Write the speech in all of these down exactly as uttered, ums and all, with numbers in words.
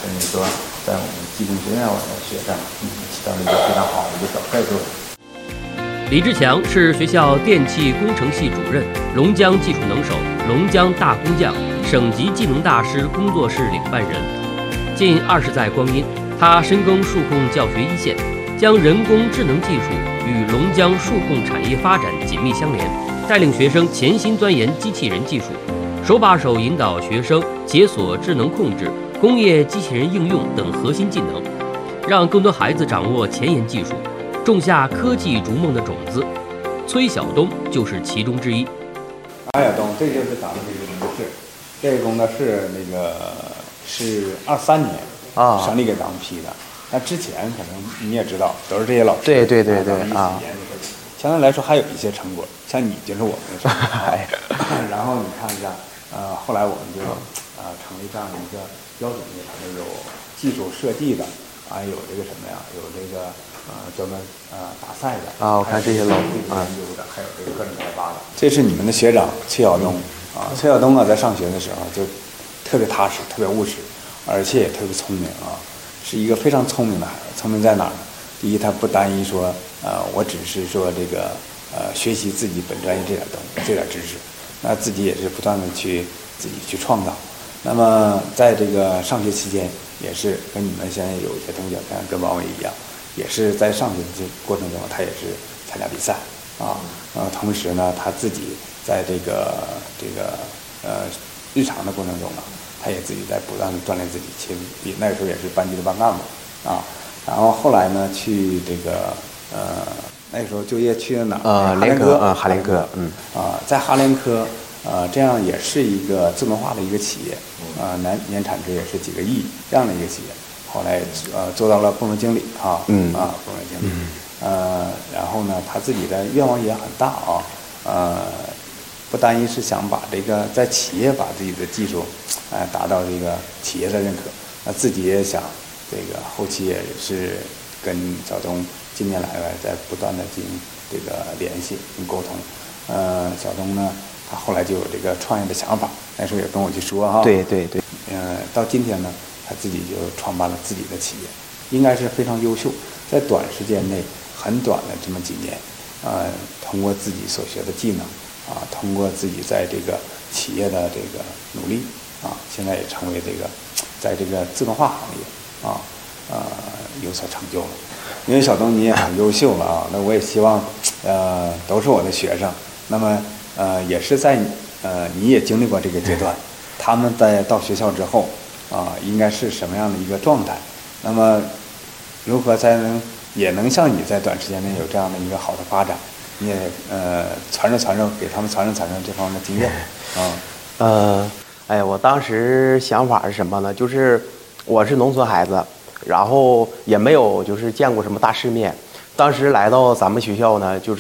等于说在我们技工学院我们学生嗯起到了一个非常好的一个表率作用。 李志强是学校电气工程系主任，龙江技术能手、龙江大工匠、省级技能大师工作室领办人。近二十载光阴，他深耕数控教学一线，将人工智能技术与龙江数控产业发展紧密相连，带领学生潜心钻研机器人技术，手把手引导学生解锁智能控制、工业机器人应用等核心技能，让更多孩子掌握前沿技术，种下科技逐梦的种子。崔晓东就是其中之一。 马晓东，这就是咱们这个工作室。这个工作室那个是二三年啊，省里给咱们批的。那之前可能你也知道，都是这些老师对对对对啊， 相对来说还有一些成果。像你就是我们的成果。然后你看一下，呃，后来我们就呃成立这样一个标准的，有技术设计的，啊，有这个什么呀，有这个呃专门呃打赛的啊，我看这些老啊研究的，还有这个个人开发的。这是你们的学长崔晓东啊，崔晓东啊，在上学的时候就特别踏实，特别务实，而且也特别聪明啊，是一个非常聪明的孩子。聪明在哪儿呢？第一，他不单一说呃我只是说这个呃学习自己本专业这点东西这点知识，那自己也是不断的去自己去创造。那么在这个上学期间，也是跟你们现在有一些同学，像跟王伟一样，也是在上学的这过程中，他也是参加比赛啊。呃，同时呢，他自己在这个这个呃日常的过程中呢，他也自己在不断的锻炼自己。其实比那个时候也是班级的班干部啊。然后后来呢，去这个呃那个时候就业去了哪儿？ 呃， 哈连科啊，哈连科，嗯啊，在哈连科。呃，这样也是一个自动化的一个企业，呃，年年产值也是几个亿这样的一个企业。后来呃做到了部门经理啊， 嗯啊部门经理，呃，然后呢，他自己的愿望也很大啊，呃，不单一是想把这个在企业把自己的技术，呃，达到这个企业的认可，那自己也想这个后期也是跟小东近年来在不断的进行这个联系跟沟通，呃，小东呢。他后来就有这个创业的想法，那时候也跟我去说哈。 对对对。 呃，到今天呢，他自己就创办了自己的企业，应该是非常优秀，在短时间内，很短的这么几年，呃，通过自己所学的技能，啊，通过自己在这个企业的这个努力，啊，现在也成为这个，在这个自动化行业，啊，呃，有所成就了。因为小东你也很优秀了啊，那我也希望，呃，都是我的学生，那么。呃，也是在呃，你也经历过这个阶段，他们在到学校之后啊、呃，应该是什么样的一个状态？那么，如何才能也能像你在短时间内有这样的一个好的发展？你也呃传授传授，给他们传授传授这方面的经验啊。 呃，哎呀，我当时想法是什么呢？就是我是农村孩子，然后也没有就是见过什么大世面。当时来到咱们学校呢，就是。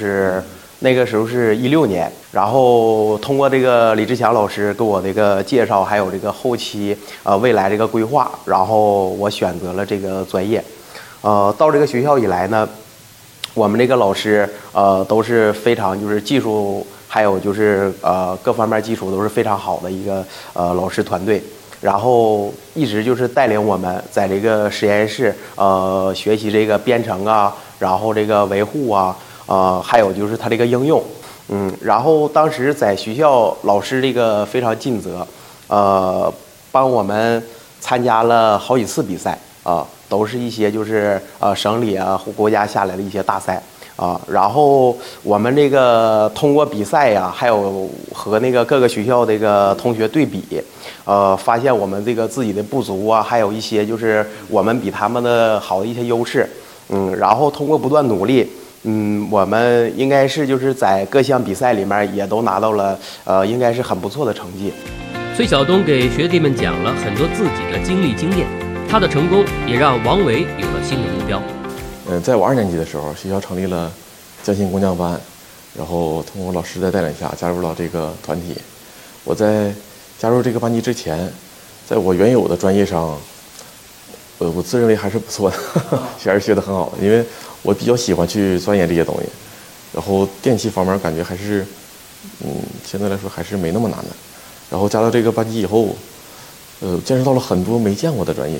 那个时候是一六年，然后通过这个李志强老师给我这个介绍，还有这个后期呃未来这个规划，然后我选择了这个专业。呃，到这个学校以来呢，我们这个老师呃都是非常就是技术，还有就是呃各方面基础都是非常好的一个呃老师团队。然后一直就是带领我们在这个实验室呃学习这个编程啊，然后这个维护啊。呃，还有就是它这个应用，嗯，然后当时在学校老师这个非常尽责，呃，帮我们参加了好几次比赛啊、呃，都是一些就是呃省里啊或国家下来的一些大赛啊、呃，然后我们这个通过比赛呀、啊，还有和那个各个学校这个同学对比，呃，发现我们这个自己的不足啊，还有一些就是我们比他们的好的一些优势，嗯，然后通过不断努力。嗯，我们应该是就是在各项比赛里面也都拿到了，呃，应该是很不错的成绩。 崔晓东给学弟们讲了很多自己的经历经验，他的成功也让王维有了新的目标。 呃，在我二年级的时候，学校成立了匠心工匠班，然后通过老师的带领下加入了这个团体。我在加入这个班级之前，在我原有的专业上，呃，我自认为还是不错的，还是学得很好的，因为我比较喜欢去钻研这些东西。然后电气方面感觉还是，嗯，现在来说还是没那么难的。然后加到这个班级以后，呃，见识到了很多没见过的专业，